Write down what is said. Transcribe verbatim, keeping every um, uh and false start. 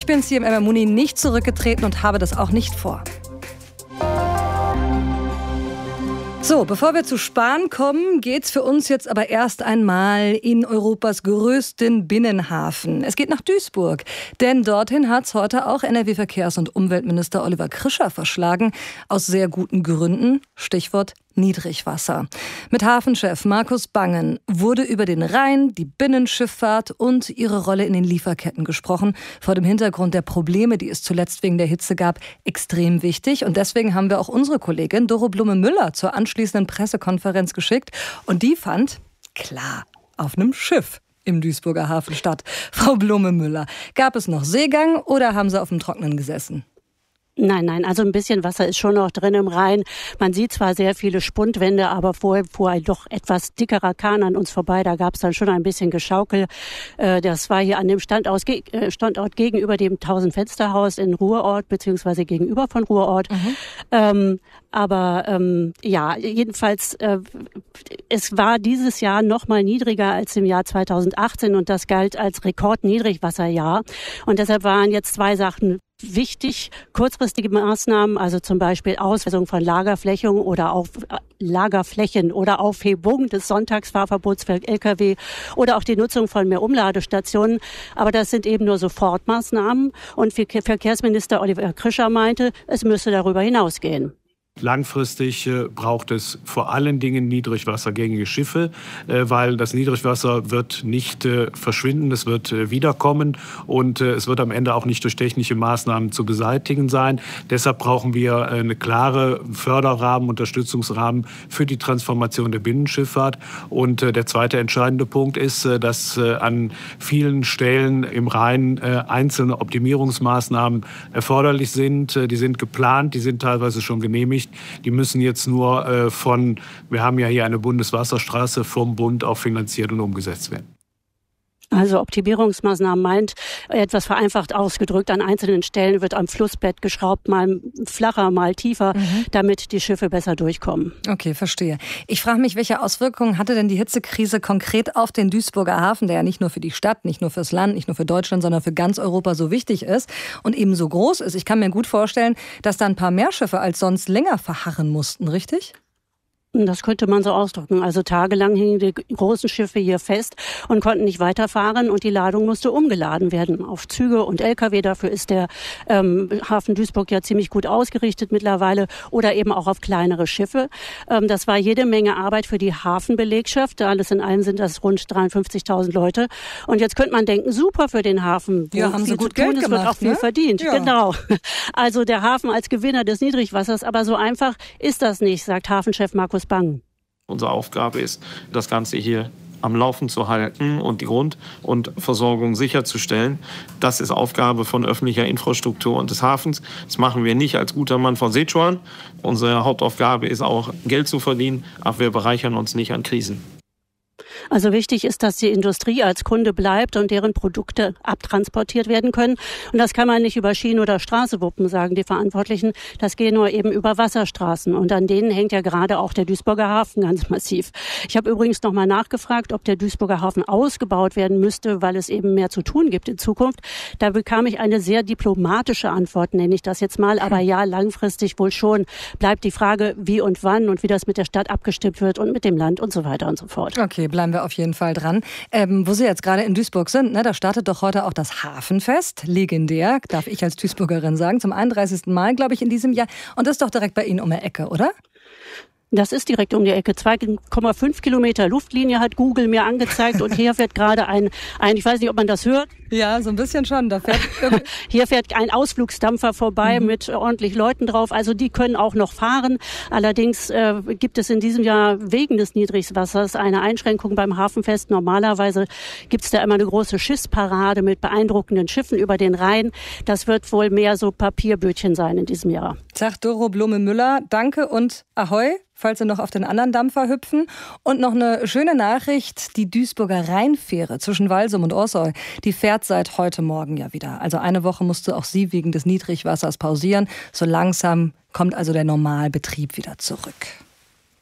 bin C M M Muni nicht zurückgetreten und habe das auch nicht vor. So, bevor wir zu Spahn kommen, geht's für uns jetzt aber erst einmal in Europas größten Binnenhafen. Es geht nach Duisburg, denn dorthin hat's heute auch N R W-Verkehrs- und Umweltminister Oliver Krischer verschlagen. Aus sehr guten Gründen. Stichwort Niedrigwasser. Mit Hafenchef Markus Bangen wurde über den Rhein, die Binnenschifffahrt und ihre Rolle in den Lieferketten gesprochen. Vor dem Hintergrund der Probleme, die es zuletzt wegen der Hitze gab, extrem wichtig. Und deswegen haben wir auch unsere Kollegin Doro Blume-Müller zur anschließenden Pressekonferenz geschickt. Und die fand, klar, auf einem Schiff im Duisburger Hafen statt. Frau Blume-Müller, gab es noch Seegang oder haben Sie auf dem Trockenen gesessen? Nein, nein, also ein bisschen Wasser ist schon noch drin im Rhein. Man sieht zwar sehr viele Spundwände, aber vorher fuhr ein doch etwas dickerer Kahn an uns vorbei. Da gab es dann schon ein bisschen Geschaukel. Das war hier an dem Standort, Standort gegenüber dem Tausend-Fenster-Haus in Ruhrort, beziehungsweise gegenüber von Ruhrort. Mhm. Ähm, aber ähm, ja, jedenfalls, äh, es war dieses Jahr noch mal niedriger als im Jahr zweitausendachtzehn und das galt als Rekordniedrigwasserjahr. Und deshalb waren jetzt zwei Sachen wichtig, kurzfristige Maßnahmen, also zum Beispiel Ausweisung von Lagerflächen oder auf Lagerflächen oder Aufhebung des Sonntagsfahrverbots für L K W oder auch die Nutzung von mehr Umladestationen. Aber das sind eben nur Sofortmaßnahmen. Und Verkehrsminister Oliver Krischer meinte, es müsse darüber hinausgehen. Langfristig äh, braucht es vor allen Dingen niedrigwassergängige Schiffe, äh, weil das Niedrigwasser wird nicht äh, verschwinden, es wird äh, wiederkommen und äh, es wird am Ende auch nicht durch technische Maßnahmen zu beseitigen sein. Deshalb brauchen wir äh, eine klare Förderrahmen, Unterstützungsrahmen für die Transformation der Binnenschifffahrt. Und äh, der zweite entscheidende Punkt ist, äh, dass äh, an vielen Stellen im Rhein äh, einzelne Optimierungsmaßnahmen erforderlich sind. Äh, die sind geplant, die sind teilweise schon genehmigt. Die müssen jetzt nur äh, von, wir haben ja hier eine Bundeswasserstraße, vom Bund auch finanziert und umgesetzt werden. Also Optimierungsmaßnahmen meint, etwas vereinfacht ausgedrückt, an einzelnen Stellen wird am Flussbett geschraubt, mal flacher, mal tiefer, mhm. damit die Schiffe besser durchkommen. Okay, verstehe. Ich frage mich, welche Auswirkungen hatte denn die Hitzekrise konkret auf den Duisburger Hafen, der ja nicht nur für die Stadt, nicht nur fürs Land, nicht nur für Deutschland, sondern für ganz Europa so wichtig ist und eben so groß ist. Ich kann mir gut vorstellen, dass da ein paar mehr Schiffe als sonst länger verharren mussten, richtig? Das könnte man so ausdrücken. Also tagelang hingen die großen Schiffe hier fest und konnten nicht weiterfahren und die Ladung musste umgeladen werden auf Züge und L K W. Dafür ist der ähm, Hafen Duisburg ja ziemlich gut ausgerichtet mittlerweile oder eben auch auf kleinere Schiffe. Ähm, das war jede Menge Arbeit für die Hafenbelegschaft. Alles in allem sind das rund dreiundfünfzigtausend Leute. Und jetzt könnte man denken, super für den Hafen. Ja, haben sie gut Geld gemacht, es wird auch viel ne? verdient. Ja. Genau. Also der Hafen als Gewinner des Niedrigwassers. Aber so einfach ist das nicht, sagt Hafenchef Markus Bangen. Unsere Aufgabe ist, das Ganze hier am Laufen zu halten und die Grund- und Versorgung sicherzustellen. Das ist Aufgabe von öffentlicher Infrastruktur und des Hafens. Das machen wir nicht als guter Mann von Sichuan. Unsere Hauptaufgabe ist auch, Geld zu verdienen, aber wir bereichern uns nicht an Krisen. Also wichtig ist, dass die Industrie als Kunde bleibt und deren Produkte abtransportiert werden können. Und das kann man nicht über Schiene oder Straße wuppen, sagen die Verantwortlichen. Das geht nur eben über Wasserstraßen. Und an denen hängt ja gerade auch der Duisburger Hafen ganz massiv. Ich habe übrigens noch mal nachgefragt, ob der Duisburger Hafen ausgebaut werden müsste, weil es eben mehr zu tun gibt in Zukunft. Da bekam ich eine sehr diplomatische Antwort, nenne ich das jetzt mal. Aber ja, langfristig wohl schon. Bleibt die Frage, wie und wann und wie das mit der Stadt abgestimmt wird und mit dem Land und so weiter und so fort. Okay, bleiben wir auf jeden Fall dran. Ähm, wo Sie jetzt gerade in Duisburg sind, ne, da startet doch heute auch das Hafenfest. Legendär, darf ich als Duisburgerin sagen. Zum einunddreißigsten Mal, glaube ich, in diesem Jahr. Und das ist doch direkt bei Ihnen um die Ecke, oder? Das ist direkt um die Ecke. zwei Komma fünf Kilometer Luftlinie hat Google mir angezeigt. Und hier fährt gerade ein, ein, ich weiß nicht, ob man das hört. Ja, so ein bisschen schon. Da fährt hier fährt ein Ausflugsdampfer vorbei mhm. mit ordentlich Leuten drauf. Also die können auch noch fahren. Allerdings äh, gibt es in diesem Jahr wegen des Niedrigwassers eine Einschränkung beim Hafenfest. Normalerweise gibt es da immer eine große Schiffsparade mit beeindruckenden Schiffen über den Rhein. Das wird wohl mehr so Papierbötchen sein in diesem Jahr. Sagt Doro Blume-Müller. Danke und Ahoi, falls Sie noch auf den anderen Dampfer hüpfen. Und noch eine schöne Nachricht, die Duisburger Rheinfähre zwischen Walsum und Orsoy, die fährt seit heute Morgen ja wieder. Also eine Woche musste auch sie wegen des Niedrigwassers pausieren. So langsam kommt also der Normalbetrieb wieder zurück.